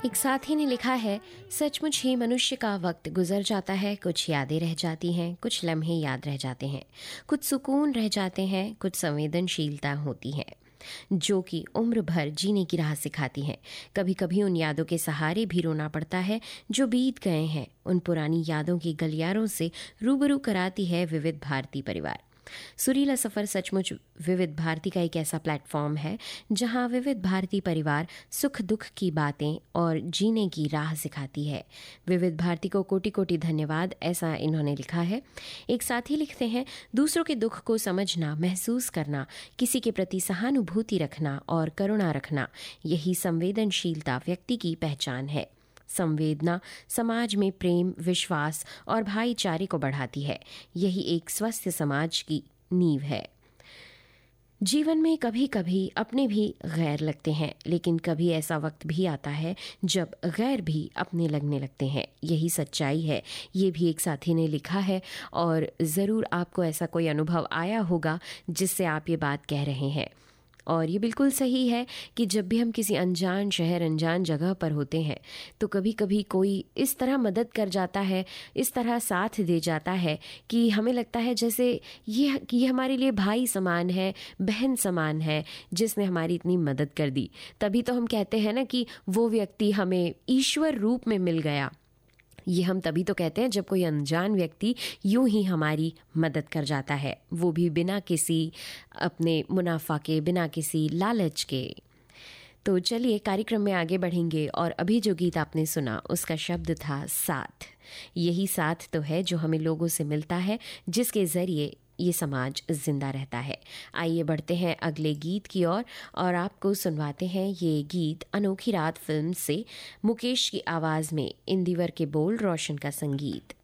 एक साथी ने लिखा है, सचमुच ही मनुष्य का वक्त गुजर जाता है, कुछ यादें रह जाती हैं, कुछ लम्हे याद रह जाते हैं, कुछ सुकून रह जाते हैं, कुछ संवेदनशीलता होती है जो कि उम्र भर जीने की राह सिखाती हैं। कभी कभी उन यादों के सहारे भी रोना पड़ता है जो बीत गए हैं। उन पुरानी यादों की गलियारों से रूबरू कराती है विविध भारती परिवार। सुरीला सफ़र सचमुच विविध भारती का एक ऐसा प्लेटफॉर्म है जहां विविध भारती परिवार सुख दुख की बातें और जीने की राह सिखाती है। विविध भारती को कोटि कोटि धन्यवाद, ऐसा इन्होंने लिखा है। एक साथी लिखते हैं, दूसरों के दुख को समझना, महसूस करना, किसी के प्रति सहानुभूति रखना और करुणा रखना, यही संवेदनशीलता व्यक्ति की पहचान है। संवेदना समाज में प्रेम, विश्वास और भाईचारे को बढ़ाती है। यही एक स्वस्थ समाज की नींव है। जीवन में कभी कभी अपने भी गैर लगते हैं, लेकिन कभी ऐसा वक्त भी आता है जब गैर भी अपने लगने लगते हैं। यही सच्चाई है। ये भी एक साथी ने लिखा है और ज़रूर आपको ऐसा कोई अनुभव आया होगा जिससे आप ये बात कह रहे हैं। और ये बिल्कुल सही है कि जब भी हम किसी अनजान शहर, अनजान जगह पर होते हैं तो कभी कभी कोई इस तरह मदद कर जाता है, इस तरह साथ दे जाता है कि हमें लगता है जैसे ये हमारे लिए भाई समान है, बहन समान है, जिसने हमारी इतनी मदद कर दी। तभी तो हम कहते हैं ना कि वो व्यक्ति हमें ईश्वर रूप में मिल गया। ये हम तभी तो कहते हैं जब कोई अनजान व्यक्ति यूं ही हमारी मदद कर जाता है, वो भी बिना किसी अपने मुनाफा के, बिना किसी लालच के। तो चलिए कार्यक्रम में आगे बढ़ेंगे और अभी जो गीत आपने सुना उसका शब्द था साथ। यही साथ तो है जो हमें लोगों से मिलता है, जिसके ज़रिए ये समाज जिंदा रहता है। आइए बढ़ते हैं अगले गीत की ओर और आपको सुनवाते हैं ये गीत अनोखी रात फिल्म से। मुकेश की आवाज़ में, इंदिवर के बोल, रोशन का संगीत।